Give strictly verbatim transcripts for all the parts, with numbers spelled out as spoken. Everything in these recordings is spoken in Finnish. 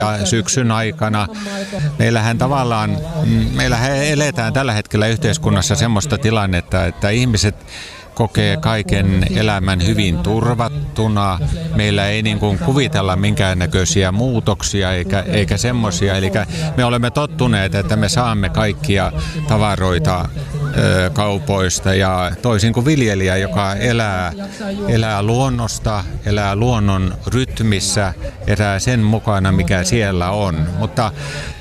ja syksyn aikana. Meillähän tavallaan, meillähän eletään tällä hetkellä yhteiskunnassa semmoista tilannetta, että ihmiset kokee kaiken elämän hyvin turvattuna. Meillä ei niin kuin kuvitella minkäännäköisiä muutoksia eikä, eikä semmoisia. Eli me olemme tottuneet, että me saamme kaikkia tavaroita ö, kaupoista ja toisin kuin viljelijä, joka elää, elää luonnosta, elää luonnon rytmissä, elää sen mukana, mikä siellä on. Mutta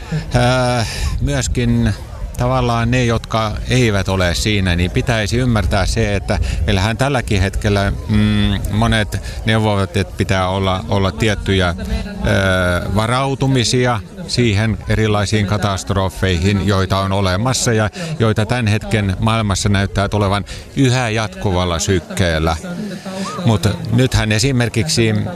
ö, myöskin tavallaan ne, jotka eivät ole siinä, niin pitäisi ymmärtää se, että meillähän tälläkin hetkellä mm, monet neuvovat, että pitää olla, olla tiettyjä ö, varautumisia siihen erilaisiin katastrofeihin, joita on olemassa ja joita tämän hetken maailmassa näyttää tulevan yhä jatkuvalla sykkeellä. Mutta nythän esimerkiksi mm,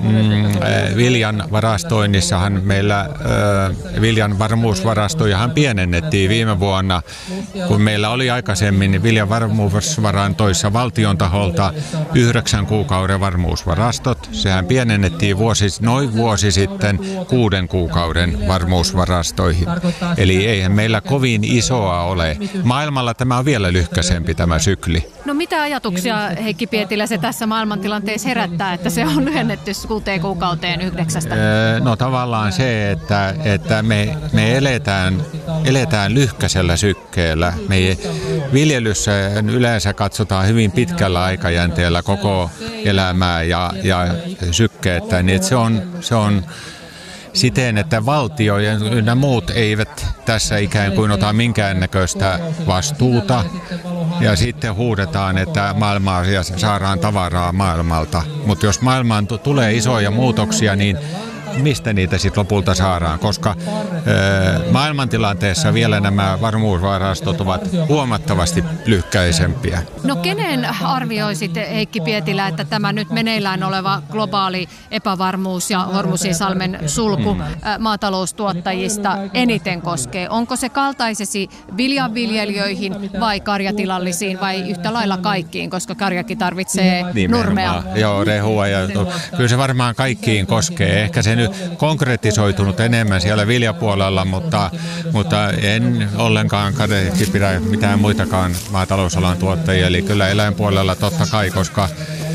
viljan varastoinnissahan meillä ö, viljan varmuusvarastojahan pienennettiin viime vuonna, kun meillä oli aikaisemmin viljan varmuusvarantoissa valtion taholta yhdeksän kuukauden varmuusvarastot. Sehän pienennettiin vuosi, noin vuosi sitten kuuden kuukauden varmuusvarastoihin. Eli eihän meillä kovin isoa ole. Maailmalla tämä on vielä lyhkäisempi tämä sykli. No mitä ajatuksia, Heikki Pietilä, se tässä maailmantilanteessa herättää, että se on lyhennetty kuuteen kuukauteen yhdeksästä? No tavallaan se, että, että me, me eletään, eletään lyhkäisellä sykkeellä. Me viljelyssä yleensä katsotaan hyvin pitkällä aikajänteellä koko elämää ja, ja sykkeettä, niin se on, se on siten, että valtio ja muut eivät tässä ikään kuin ota minkäännäköistä vastuuta ja sitten huudetaan, että maailmaa ja saadaan tavaraa maailmalta. Mutta jos maailmaan t- tulee isoja muutoksia, niin mistä niitä sitten lopulta saadaan, koska ö, maailmantilanteessa vielä nämä varmuusvarastot ovat huomattavasti lyhkäisempiä. No kenen arvioisit, Heikki Pietilä, että tämä nyt meneillään oleva globaali epävarmuus ja Hormuzinsalmen sulku mm. maataloustuottajista eniten koskee? Onko se kaltaisesi viljanviljelijöihin vai karjatilallisiin vai yhtä lailla kaikkiin, koska karjakin tarvitsee nimenomaan nurmea? Joo, rehua ja kyllä se varmaan kaikkiin koskee. Ehkä se nyt konkretisoitunut enemmän siellä viljapuolella, mutta, mutta en ollenkaan kadeeksi pidä mitään muitakaan maatalousalan tuottajia. Eli kyllä eläinpuolella totta kai, koska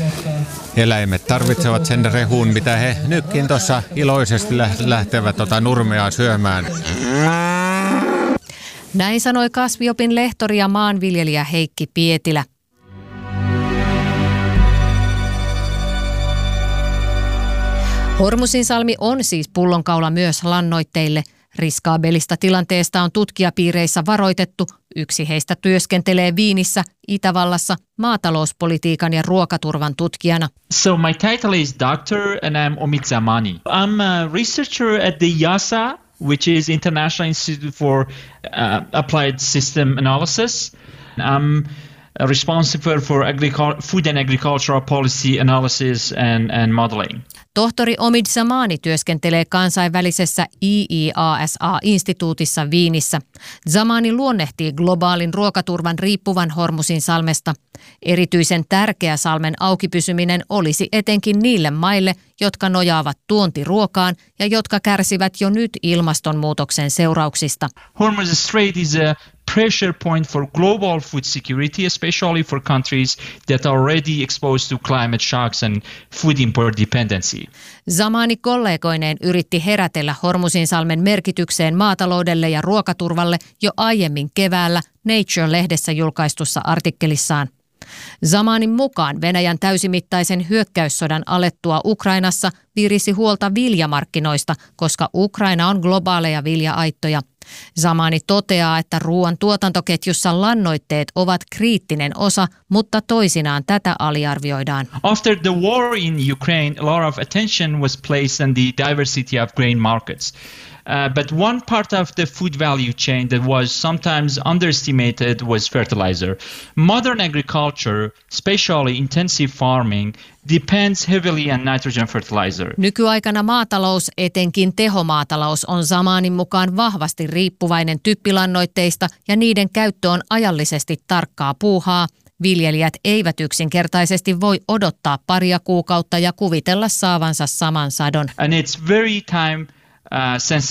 eläimet tarvitsevat sen rehun, mitä he nytkin tuossa iloisesti lähtevät tota nurmea syömään. Näin sanoi kasviopin lehtori ja maanviljelijä Heikki Pietilä. Hormuzinsalmi on siis pullonkaula myös lannoitteille. Riskaabelista tilanteesta on tutkijapiireissä varoitettu. Yksi heistä työskentelee Wienissä, Itävallassa, maatalouspolitiikan ja ruokaturvan tutkijana. So my title is doctor and I'm Omid Zamani. I'm a researcher at the I A S A, which is International Institute for uh, Applied System Analysis. I'm responsible for agricul- food and agricultural policy analysis and, and modeling. Tohtori Omid Zamani työskentelee kansainvälisessä I I A S A-instituutissa Wienissä. Zamani luonnehtii globaalin ruokaturvan riippuvan Hormuzinsalmesta. Erityisen tärkeä salmen auki pysyminen olisi etenkin niille maille, jotka nojaavat tuontiruokaan ja jotka kärsivät jo nyt ilmastonmuutoksen seurauksista. Hormuz Strait is a pressure point for global food security, especially for countries that are already exposed to climate shocks and food import dependency. Zamani kollegoineen yritti herätellä Hormuzinsalmen merkitykseen maataloudelle ja ruokaturvalle jo aiemmin keväällä Nature-lehdessä julkaistussa artikkelissaan. Zamanin mukaan Venäjän täysimittaisen hyökkäyssodan alettua Ukrainassa virisi huolta viljamarkkinoista, koska Ukraina on globaaleja vilja-aittoja. Zamani toteaa, että ruoan tuotantoketjussa lannoitteet ovat kriittinen osa, mutta toisinaan tätä aliarvioidaan. After the war in Ukraine, a lot of attention was placed on the diversity of grain markets. Uh, but one part of the food value chain that was sometimes underestimated was fertilizer. Modern agriculture, especially intensive farming, depends heavily on nitrogen fertilizer. Nykyaikana maatalous, etenkin tehomaatalous, on Zamanin mukaan vahvasti riippuvainen typpilannoitteista ja niiden käyttö on ajallisesti tarkkaa puuhaa. Viljelijät eivät yksinkertaisesti voi odottaa paria kuukautta ja kuvitella saavansa saman sadon. And it's very time uh,